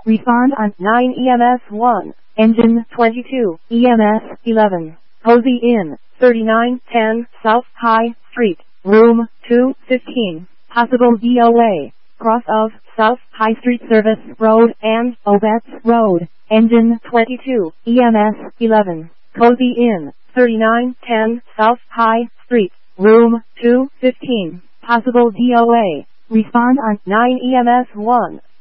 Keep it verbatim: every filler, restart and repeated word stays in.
Respond on nine E M S one. Engine twenty-two, E M S eleven. Cozy Inn, thirty-nine ten South High Street, Room two fifteen. Possible D O A. Cross of South High Street Service Road and Obetz Road. Engine twenty-two, E M S eleven. Cozy Inn, thirty-nine ten South High Street, Room two fifteen. Possible D O A. Respond on nine E M S one.